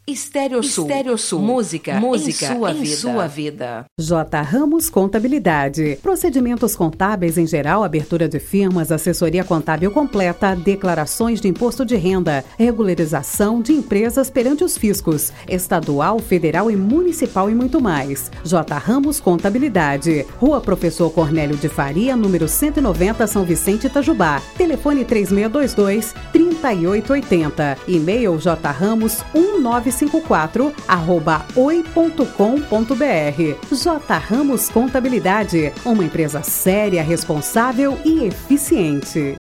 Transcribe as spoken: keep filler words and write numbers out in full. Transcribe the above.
Estéreo Sul. Estéreo Sul. Música, música em sua, em vida. sua vida. J. Ramos Contabilidade. Procedimentos contábeis em geral, abertura de firmas, assessoria contábil completa, declarações de imposto de renda, regularização de empresas perante os fiscos, estadual, federal e municipal e muito mais. J. Ramos Contabilidade. Rua Professor Cornélio de Faria, número cento e noventa, São Vicente, Itajubá. Telefone três seis dois dois, três oito oito zero. E-mail jramos um nove cinco quatro arroba oi ponto com ponto br. J. Ramos Contabilidade, uma empresa séria, responsável e eficiente.